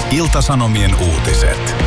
Ilta-Sanomien uutiset.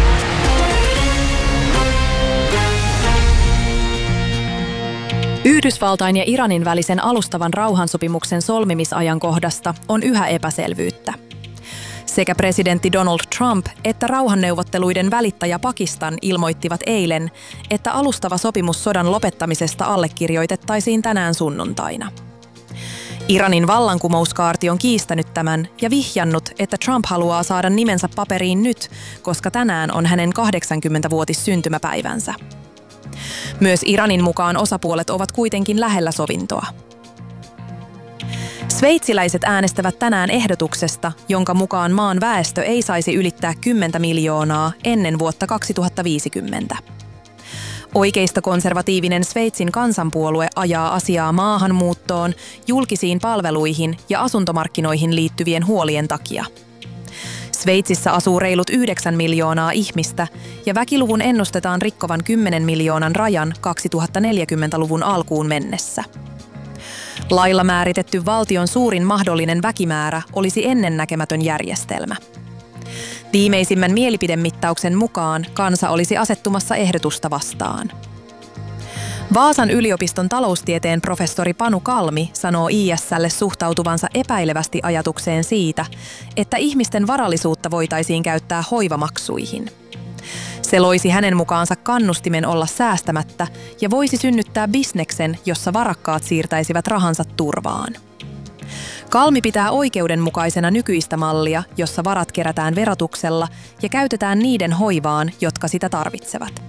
Yhdysvaltain ja Iranin välisen alustavan rauhansopimuksen solmimisajankohdasta on yhä epäselvyyttä. Sekä presidentti Donald Trump että rauhanneuvotteluiden välittäjä Pakistan ilmoittivat eilen, että alustava sopimus sodan lopettamisesta allekirjoitettaisiin tänään sunnuntaina. Iranin vallankumouskaarti on kiistänyt tämän ja vihjannut, että Trump haluaa saada nimensä paperiin nyt, koska tänään on hänen 80-vuotissyntymäpäivänsä. Myös Iranin mukaan osapuolet ovat kuitenkin lähellä sovintoa. Sveitsiläiset äänestävät tänään ehdotuksesta, jonka mukaan maan väestö ei saisi ylittää 10 miljoonaa ennen vuotta 2050. Oikeistokonservatiivinen Sveitsin kansanpuolue ajaa asiaa maahanmuuttoon, julkisiin palveluihin ja asuntomarkkinoihin liittyvien huolien takia. Sveitsissä asuu reilut 9 miljoonaa ihmistä ja väkiluvun ennustetaan rikkovan 10 miljoonan rajan 2040-luvun alkuun mennessä. Lailla määritetty valtion suurin mahdollinen väkimäärä olisi ennennäkemätön järjestelmä. Viimeisimmän mielipidemittauksen mukaan kansa olisi asettumassa ehdotusta vastaan. Vaasan yliopiston taloustieteen professori Panu Kalmi sanoo IS:lle suhtautuvansa epäilevästi ajatukseen siitä, että ihmisten varallisuutta voitaisiin käyttää hoivamaksuihin. Se loisi hänen mukaansa kannustimen olla säästämättä ja voisi synnyttää bisneksen, jossa varakkaat siirtäisivät rahansa turvaan. Kalmi pitää oikeudenmukaisena nykyistä mallia, jossa varat kerätään verotuksella ja käytetään niiden hoivaan, jotka sitä tarvitsevat.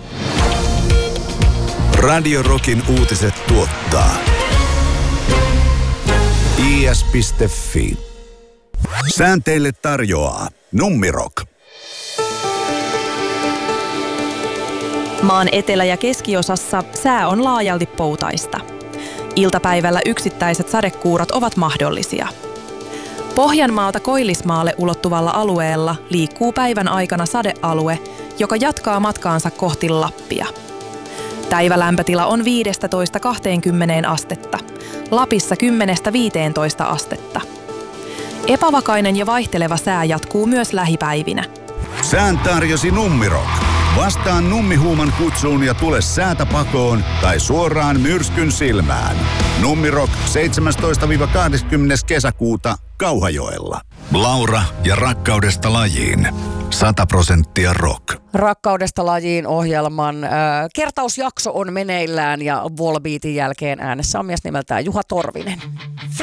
Radio Rockin uutiset tuottaa is.fi. Säänteille tarjoaa Nummirock. Maan etelä- ja keskiosassa sää on laajalti poutaista. Iltapäivällä yksittäiset sadekuurat ovat mahdollisia. Pohjanmaalta Koillismaalle ulottuvalla alueella liikkuu päivän aikana sadealue, joka jatkaa matkaansa kohti Lappia. Päivälämpötila on 15–20 astetta, Lapissa 10–15 astetta. Epävakainen ja vaihteleva sää jatkuu myös lähipäivinä. Sään tarjosi Nummirock. Vastaa nummihuuman kutsuun ja tule säätä pakoon tai suoraan myrskyn silmään. Nummirock 17–20. kesäkuuta Kauhajoella. Laura ja rakkaudesta lajiin. 100% rock. Rakkaudesta lajiin -ohjelman kertausjakso on meneillään ja Volbeatin jälkeen äänessä on mies nimeltään Juha Torvinen.